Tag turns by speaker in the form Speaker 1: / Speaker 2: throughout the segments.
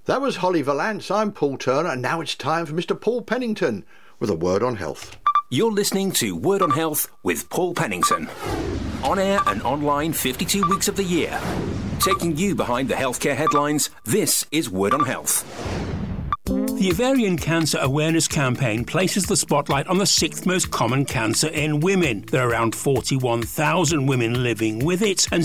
Speaker 1: That was Holly Valance. I'm Paul Turner, and now it's time for Mr. Paul Pennington with a word on health.
Speaker 2: You're listening to Word on Health with Paul Pennington. On air and online 52 weeks of the year. Taking you behind the healthcare headlines, this is Word on Health.
Speaker 3: The Ovarian Cancer Awareness Campaign places the spotlight on the sixth most common cancer in women. There are around 41,000 women living with it, and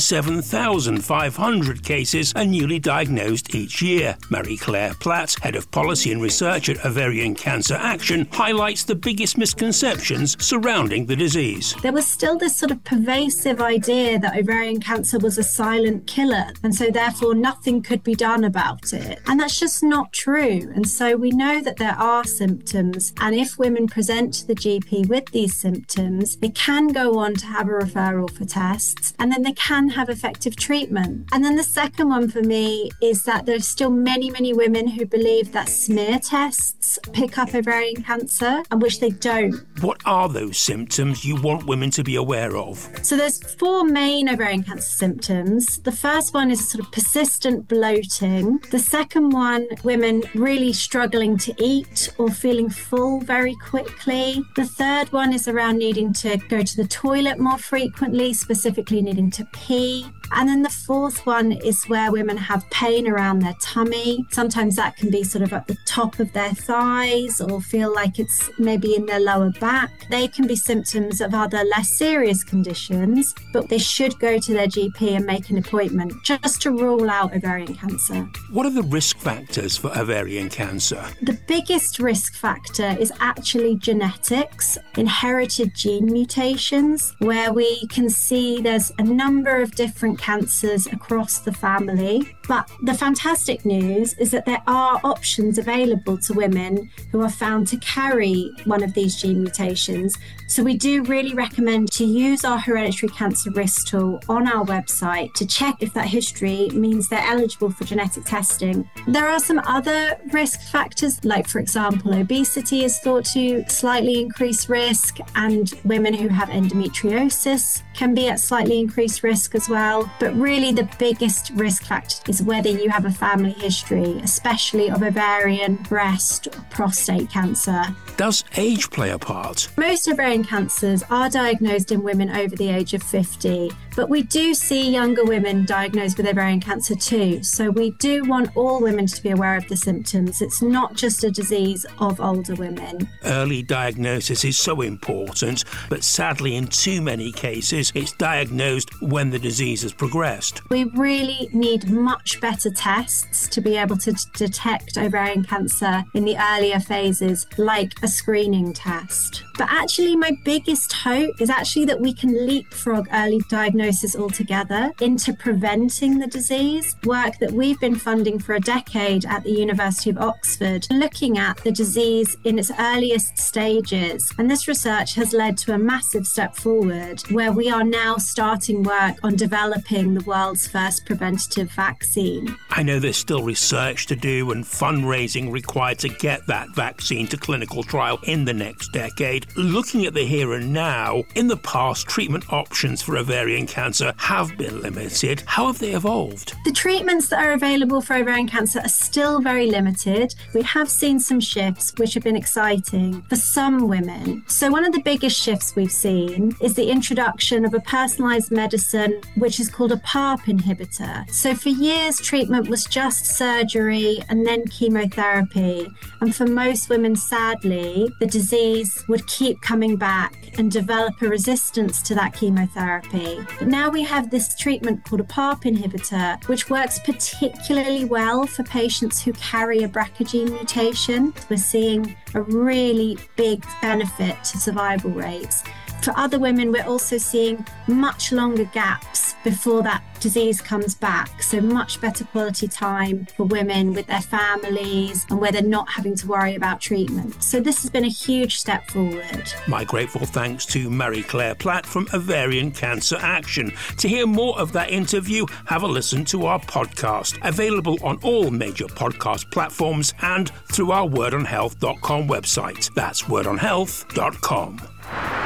Speaker 3: 7,500 cases are newly diagnosed each year. Marie-Claire Platt, Head of Policy and Research at Ovarian Cancer Action, highlights the biggest misconceptions surrounding the disease.
Speaker 4: There was still this sort of pervasive idea that ovarian cancer was a silent killer, and so therefore nothing could be done about it. And that's just not true. And so we know that there are symptoms, and if women present to the GP with these symptoms, they can go on to have a referral for tests, and then they can have effective treatment. And then the second one for me is that there's still many, many women who believe that smear tests pick up ovarian cancer, and which they don't.
Speaker 3: What are those symptoms you want women to be aware of?
Speaker 4: So there's 4 main ovarian cancer symptoms. The first one is sort of persistent bloating. The second one, women really struggling to eat or feeling full very quickly. The third one is around needing to go to the toilet more frequently, specifically needing to pee. And then the fourth one is where women have pain around their tummy. Sometimes that can be sort of at the top of their thighs or feel like it's maybe in their lower back. They can be symptoms of other less serious conditions, but they should go to their GP and make an appointment just to rule out ovarian cancer.
Speaker 3: What are the risk factors for ovarian cancer?
Speaker 4: The biggest risk factor is actually genetics, inherited gene mutations, where we can see there's a number of different cancers across the family. But the fantastic news is that there are options available to women who are found to carry one of these gene mutations. So we do really recommend to use our hereditary cancer risk tool on our website to check if that history means they're eligible for genetic testing. There are some other risk factors, like for example, obesity is thought to slightly increase risk, and women who have endometriosis can be at slightly increased risk as well. But really the biggest risk factor is whether you have a family history, especially of ovarian, breast, or prostate cancer.
Speaker 3: Does age play a part?
Speaker 4: Most ovarian cancers are diagnosed in women over the age of 50, but we do see younger women diagnosed with ovarian cancer too. So we do want all women to be aware of the symptoms. It's not just a disease of older women.
Speaker 3: Early diagnosis is so important, but sadly in too many cases it's diagnosed when the disease has progressed.
Speaker 4: We really need much better tests to be able to detect ovarian cancer in the earlier phases, like a screening test. But actually my biggest hope is actually that we can leapfrog early diagnosis altogether into preventing the disease. Work that we've been funding for a decade at the University of Oxford, looking at the disease in its earliest stages. And this research has led to a massive step forward, where we are now starting work on developing the world's first preventative vaccine.
Speaker 3: I know there's still research to do and fundraising required to get that vaccine to clinical trial in the next decade. Looking at the here and now, in the past, treatment options for ovarian cancer have been limited. How have they evolved?
Speaker 4: The treatments that are available for ovarian cancer are still very limited. We have seen some shifts which have been exciting for some women. So one of the biggest shifts we've seen is the introduction of a personalised medicine which is called a PARP inhibitor. So for years, treatment was just surgery and then chemotherapy. And for most women, sadly, the disease would keep coming back and develop a resistance to that chemotherapy. But now we have this treatment called a PARP inhibitor, which works particularly well for patients who carry a BRCA gene mutation. We're seeing a really big benefit to survival rates. For other women, we're also seeing much longer gaps before that disease comes back. So much better quality time for women with their families and where they're not having to worry about treatment. So this has been a huge step forward.
Speaker 3: My grateful thanks to Marie-Claire Platt from Ovarian Cancer Action. To hear more of that interview, have a listen to our podcast, available on all major podcast platforms and through our wordonhealth.com website. That's wordonhealth.com.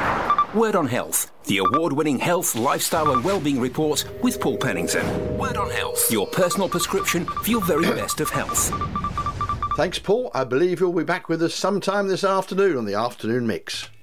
Speaker 2: Word on Health, the award-winning health, lifestyle and wellbeing report with Paul Pennington. Word on Health, your personal prescription for your very best of health.
Speaker 1: Thanks, Paul. I believe you'll be back with us sometime this afternoon on the Afternoon Mix.